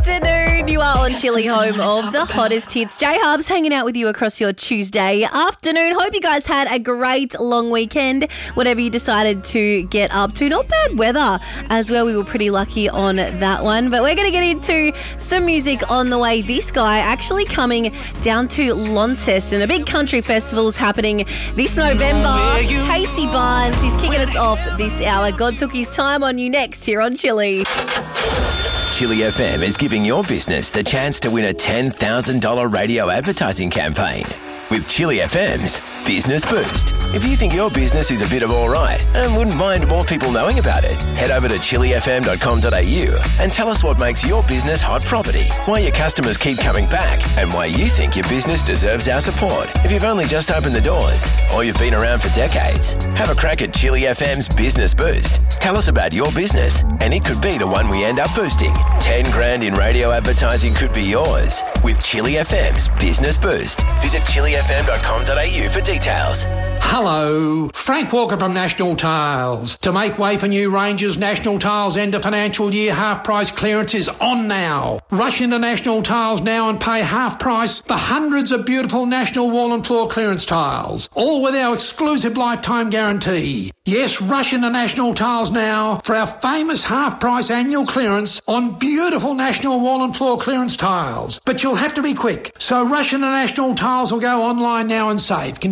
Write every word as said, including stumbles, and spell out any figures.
afternoon. You are on Chili, home of the hottest hits. J Hubs hanging out with you across your Tuesday afternoon. Hope you guys had a great long weekend, whatever you decided to get up to. Not bad weather as well. We were pretty lucky on that one. But we're going to get into some music on the way. This guy actually coming down to Launceston. A big country festival's happening this November. Casey Barnes, he's kicking us off this hour. God Took His Time on you next here on Chili. Chili F M is giving your business the chance to win a ten thousand dollars radio advertising campaign with Chili F M's Business Boost. If you think your business is a bit of all right and wouldn't mind more people knowing about it, head over to chili f m dot com dot a u and tell us what makes your business hot property, why your customers keep coming back, and why you think your business deserves our support. If you've only just opened the doors or you've been around for decades, have a crack at Chili F M's Business Boost. Tell us about your business and it could be the one we end up boosting. ten grand in radio advertising could be yours with Chili F M's Business Boost. Visit chili f m dot com dot a u for details. Hello, Frank Walker from National Tiles. To make way for new ranges, National Tiles end of financial year half price clearance is on now. Rush into National Tiles now and pay half price for hundreds of beautiful National wall and floor clearance tiles, all with our exclusive lifetime guarantee. Yes, rush into National Tiles now for our famous half price annual clearance on beautiful National wall and floor clearance tiles. But you'll have to be quick, so rush into National Tiles or go online now and save.